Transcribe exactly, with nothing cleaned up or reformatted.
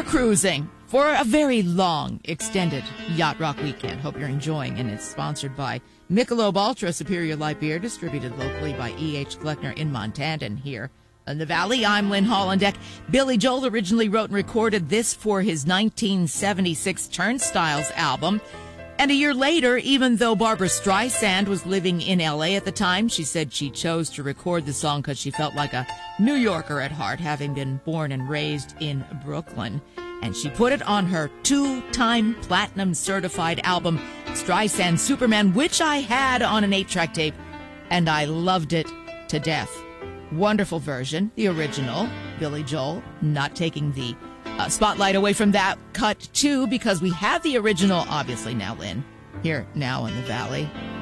cruising for a very long, extended Yacht Rock weekend. Hope you're enjoying, and it's sponsored by Michelob Ultra Superior Light Beer, distributed locally by E H. Gleckner in Montana and here in the Valley. I'm Lynn Hollendeck. Billy Joel originally wrote and recorded this for his nineteen seventy-six Turnstiles album. And a year later, even though Barbra Streisand was living in L A at the time, she said she chose to record the song because she felt like a New Yorker at heart, having been born and raised in Brooklyn. And she put it on her two-time platinum certified album, Streisand Superman, which I had on an eight-track tape, and I loved it to death. Wonderful version, the original, Billy Joel, not taking the uh, spotlight away from that cut too, because we have the original, obviously now, Lynn, here now in the Valley.